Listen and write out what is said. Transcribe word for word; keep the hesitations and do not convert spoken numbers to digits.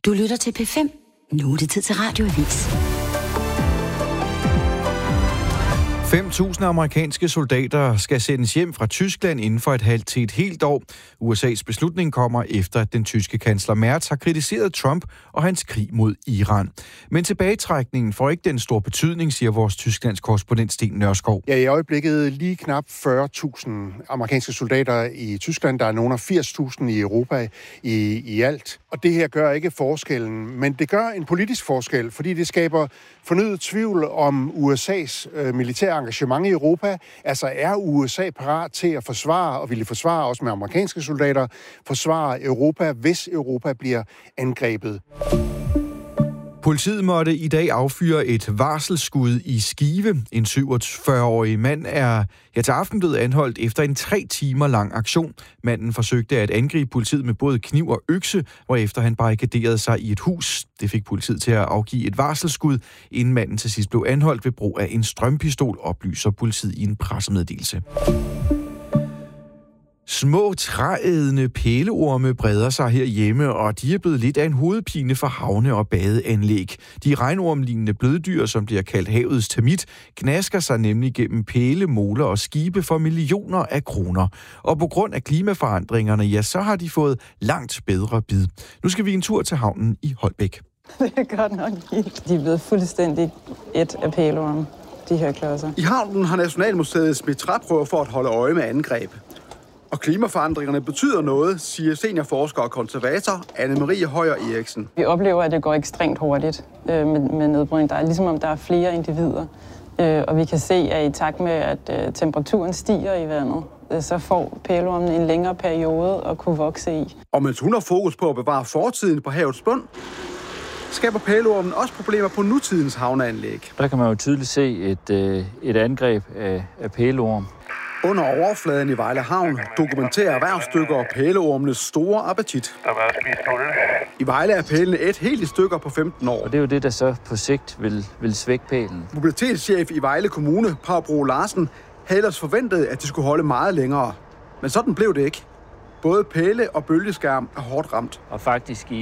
Du lytter til P fem. Nu er det tid til Radioavis. fem tusind amerikanske soldater skal sendes hjem fra Tyskland inden for et halvt til et helt år. U S A's beslutning kommer efter, at den tyske kansler Merz har kritiseret Trump og hans krig mod Iran. Men tilbagetrækningen får ikke den store betydning, siger vores Tysklands korrespondent Sten Nørskov. Ja, i øjeblikket lige knap fyrre tusind amerikanske soldater i Tyskland. Der er nogle af firs tusind i Europa i, i alt. Og det her gør ikke forskellen, men det gør en politisk forskel, fordi det skaber fornyet tvivl om U S A's øh, militære engagement i Europa. Altså er U S A parat til at forsvare, og ville forsvare også med amerikanske soldater, forsvare Europa, hvis Europa bliver angrebet. Politiet måtte i dag affyre et varselsskud i Skive. En syvogfyrre-årig mand er ja, til aften blevet anholdt efter en tre timer lang aktion. Manden forsøgte at angribe politiet med både kniv og økse, hvorefter han barrikaderede sig i et hus. Det fik politiet til at afgive et varselsskud, inden manden til sidst blev anholdt ved brug af en strømpistol, oplyser politiet i en pressemeddelelse. Små træædende pæleorme breder sig herhjemme, og de er blevet lidt af en hovedpine for havne- og badeanlæg. De regnormlignende bløddyr, som bliver kaldt havets termit, gnasker sig nemlig gennem pæle, moler og skibe for millioner af kroner. Og på grund af klimaforandringerne, ja, så har de fået langt bedre bid. Nu skal vi en tur til havnen i Holbæk. Det er godt nok vildt. De er blevet fuldstændig et af pæleorme, de her klodser. I havnen har Nationalmuseet smidt træprøver for at holde øje med angreb. Og klimaforandringerne betyder noget, siger seniorforsker og konservator Anne-Marie Højer Eriksen. Vi oplever, at det går ekstremt hurtigt øh, med, med nedbrydning. Der er ligesom om der er flere individer. Øh, og vi kan se, at i takt med, at øh, temperaturen stiger i vandet, øh, så får pæleormen en længere periode at kunne vokse i. Og mens hun har fokus på at bevare fortiden på havets bund, skaber pæleormen også problemer på nutidens havneanlæg. Der kan man jo tydeligt se et, øh, et angreb af, af pæleorm. Under overfladen i Vejle Havn dokumenterer erhvervsdykkere pæleormenes store appetit. I Vejle er pælene et helt i stykker på femten år. Og det er jo det, der så på sigt vil, vil svække pælen. Mobilitetschef i Vejle Kommune, Paul Bro Larsen, havde ellers forventet, at de skulle holde meget længere. Men sådan blev det ikke. Både pæle og bølgeskærm er hårdt ramt. Og faktisk i